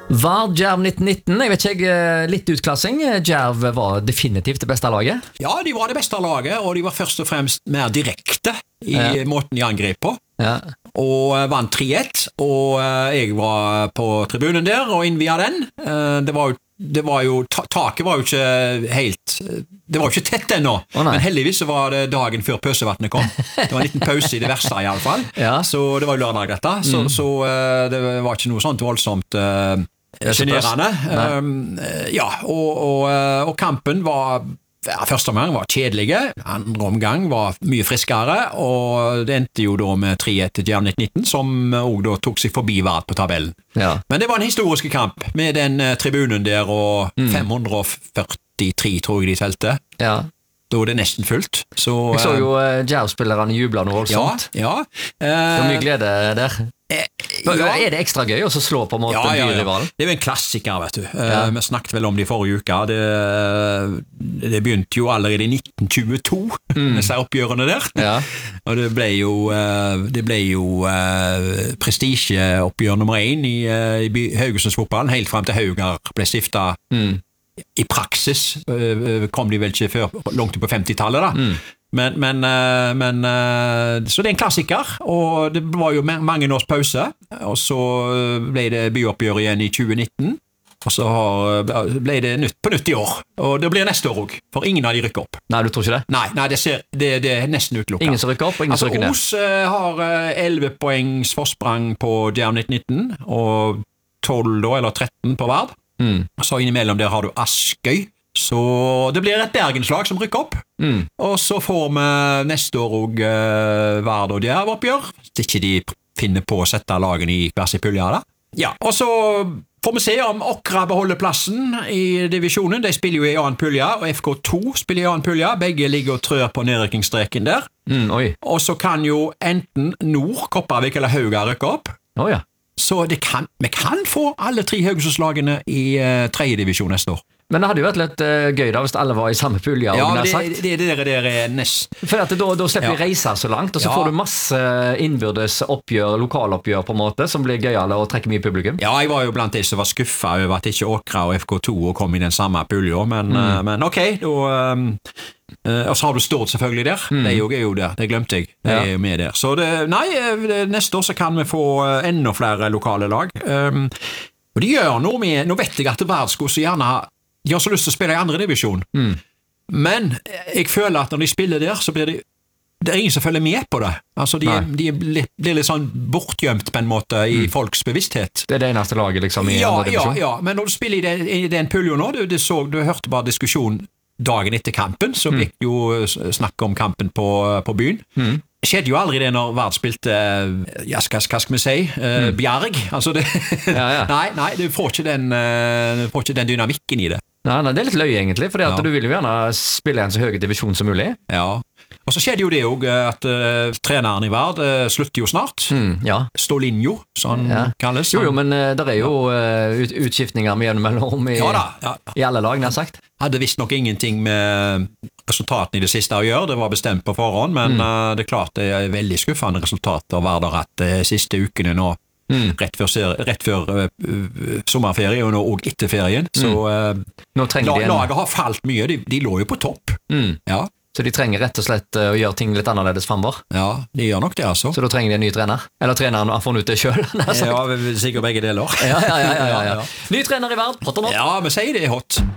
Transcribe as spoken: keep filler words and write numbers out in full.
Var Djerv nitten nitten, jeg vet ikke, litt utklassing. Djerv var definitivt det beste laget. Ja, de var det beste laget, og de var først og fremst mer direkte i ja. måten de angrep på. Ja. Og vant tre ett, og jeg var på tribunen der og innvia den. Det var jo Det var jo, taket var jo ikke helt, det var jo ikke tett ennå, oh, men heldigvis så var det dagen før pøsevattnet kom. Det var en liten pause i det verste i alle fall, ja. Så det var jo lørdag dette, så, mm. så uh, det var ikke noe sånt voldsomt uh, generende. Um, ja, og, og, og kampen var, ja, første omgang var kjedelige, andre omgang var mye friskere, og det endte jo da med tre ett til Djerv nitten nitten, som også da tok seg forbi Vard på tabellen. Ja. Men det var en historisk kamp, med den uh, tribunen der, og mm. fem hundre og førtitre tror jeg de telte. Ja. Da er det nesten fullt. Så, jeg så jo uh, Djerv-spillerne jubla noe voldsomt. Ja, ja. Uh, det var mye glede der. Eh, ja. Er det ekstra gøy å slå på en måte ja, ja, ja. byrivalen? Det er jo en klassiker, vet du. Ja. Uh, vi snakket vel om det i forrige uke. Det, det begynte jo allerede i nitten tjueto, mm. disse oppgjørene der. Ja. Og det ble jo, uh, det ble jo uh, prestisjeoppgjør nummer én i, uh, i Haugesundsfotballen, helt frem til Haugar ble stiftet. Mm. I praksis uh, kom de vel ikke før langt på femtitallet da. Mm. Men, men, men så det er en klassiker, og det var jo mange års pause, og så ble det byoppgjør igjen i tjue nitten, og så ble det nytt på nytt i år, og det blir neste år også, for ingen av de rykker opp. Nei, du tror ikke det? Nei, nei det, ser, det, det er nesten utelukket. Ingen som rykker opp, og ingen altså, som rykker ned. Os har elleve poengs forsprang på Djerv nitten nitten, og tolv da, eller tretten på Vard. Mm. Så innimellom der har du Askøy, så det blir et Bergenslag som rykker opp. Mm. Og så får vi neste år også uh, Vard og Djerv oppgjør, hvis ikke de finner på å sette lagene i hver sin pulje da. Ja, og så får vi se om Åkra beholder plassen i divisjonen. De spiller jo i annen pulje, og F K to spiller i annen pulje. Begge ligger og trør på nedrykkingsstreken der. Mm, oi. Og så kan jo enten Nord, Kopervik eller Haugar rykke opp. Oh, ja. Så det kan, vi kan få alle tre Haugesundslagene i uh, tredje divisjon neste år. Men det hadde jo vært litt uh, gøy da hvis alle var i samme pulje. Ja, det, det, det, det er nest. For at da, da slipper vi ja. reise så langt, og så ja. får du masse innbyrdes oppgjør, lokaloppgjør på en måte, som blir gøyale og trekker mye publikum. Ja, jeg var jo blant de som var skuffet over at ikke Åkra og F K to kom i den samme pulja, men, mm. uh, men ok, da... Um, Uh, og så har du Stord selvfølgelig der. Mm. Det er jo, er jo der, det glemte jeg. Det ja. er jo med der. Så det, nei, neste år så kan vi få uh, enda flere lokale lag. Um, og de gjør noe med, nå vet jeg at Vardsko så gjerne de har så lyst til å spille i andre divisjon. Mm. Men jeg føler at når de spiller der, så blir de det er ingen som følger med på det. Altså, de, de blir litt, litt sånn bortgjemt på en måte i mm. folks bevissthet. Det er det eneste laget liksom i ja, andre divisjon? Ja, ja, men når du spiller i den, i den pulja nå, du, du, så, du hørte bare diskusjon dagen etter kampen, så gikk mm. jo snakk om kampen på, på byen. Mm. Skjedde jo aldri det når Vard spilte, ja, hva, hva skal vi si, uh, mm. Bjerg. Altså det, ja, ja. nei, nei, du får ikke den, uh, får ikke den dynamikken i det. Nei, nei, det er litt løy egentlig, for ja. du vil jo gjerne spille en så høy divisjon som mulig. Ja, og så skjedde jo det jo at uh, treneren i Vard uh, slutter jo snart. Mm, ja. Stolinjo, som han ja. kalles. Jo, jo, men uh, det er jo uh, ut, utskiftninger med mellom i, ja, da, ja, ja. i alle lag, nær sagt. Hadde visst nok ingenting med resultatene i det siste å gjøre, det var bestemt på forhånd, men mm. uh, det er klart det er veldig skuffende resultater Vard har hatt de uh, siste ukene nå. Mm. Rett før, rett før uh, uh, sommerferie og, nå, og etter ferien mm. så uh, nå la, en... laget har falt mye, de, de lå jo på topp mm. ja. Så de trenger rett og slett uh, å gjøre ting litt annerledes fremover. Ja, de gjør nok det altså. Så da trenger de en ny trener, eller treneren har funnet ut det selv. Ja, sikkert begge deler. ja, ja, ja, ja, ja, ja. Ny trener i Vard, hot or not? Ja, vi sier det er hot.